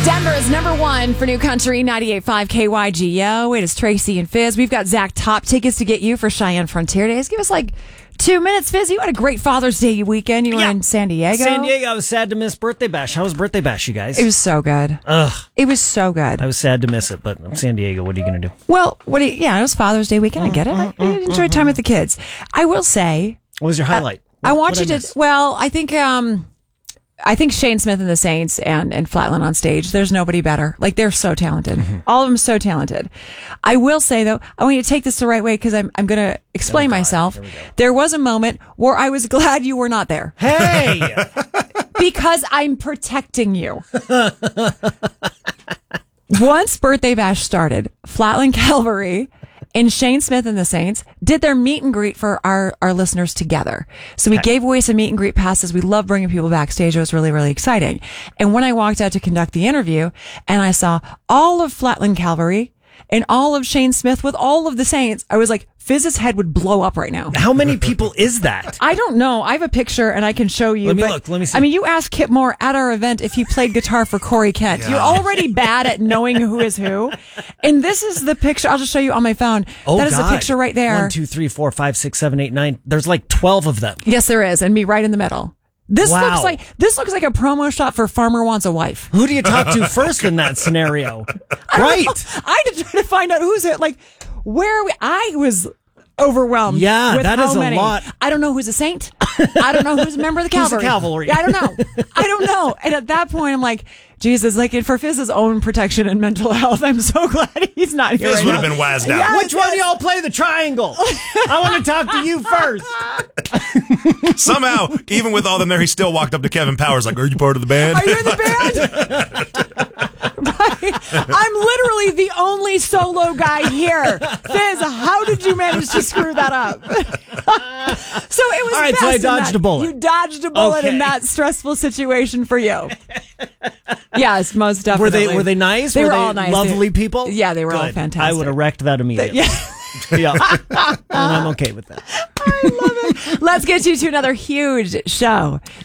Denver is number one for New Country 98.5 KYGO. It is Tracy and Fizz. We've got Zach top tickets to get you for Cheyenne Frontier Days. Give us like 2 minutes, Fizz. You had a great Father's Day weekend. You were in San Diego. San Diego. I was sad to miss Birthday Bash. How was Birthday Bash, you guys? It was so good. It was so good. I was sad to miss it, but San Diego, what are you going to do? Well, it was Father's Day weekend. I get it. I enjoyed time with the kids. I will say. What was your highlight? I want you to. Well, I think Shane Smith and the Saints and Flatland on stage, there's nobody better. Like, they're so talented. All of them so talented. I will say, though, I want you to take this the right way because I'm going to explain myself. There was a moment where I was glad you were not there. Hey! Because I'm protecting you. Once Birthday Bash started, Flatland Calvary and Shane Smith and the Saints did their meet and greet for our listeners together. So we gave away some meet and greet passes. We love bringing people backstage. It was really, really exciting. And when I walked out to conduct the interview and I saw all of Flatland Calvary and all of Shane Smith with all of the Saints, I was like, Fizz's head would blow up right now. How many people is that? I don't know. I have a picture and I can show you. Let me look. Let me see. I mean, you asked Kip Moore at our event if he played guitar for Corey Kent. Yeah. You're already bad at knowing who is who. And this is the picture. I'll just show you on my phone. That is the picture right there. 1, 2, 3, 4, 5, 6, 7, 8, 9. There's like 12 of them. Yes, there is. And me right in the middle. This looks like a promo shot for Farmer Wants a Wife. Who do you talk to first in that scenario? I had to try to find out who's it. Like, where are we? I was overwhelmed. Yeah, with that how is many. a lot. I don't know who's a saint. I don't know who's a member of the cavalry. Who's the cavalry? I don't know. And at that point, I'm like, Jesus, like for Fizz's own protection and mental health, I'm so glad he's not here. Fizz would have been wazzed out. Yes, Which one of y'all play the triangle? I want to talk to you first. Somehow, even with all them there, he still walked up to Kevin Powers like, are you part of the band? Are you in the band? I'm literally the only solo guy here. Fizz, how did you manage to screw that up? So it was all right, best so I dodged a bullet. You dodged a bullet in that stressful situation for you. Yes, most definitely. Were they nice? They were all nice. Lovely people? Yeah, they were all fantastic. I would have wrecked that immediately. Yeah. And I'm okay with that. I love it. Let's get you to another huge show.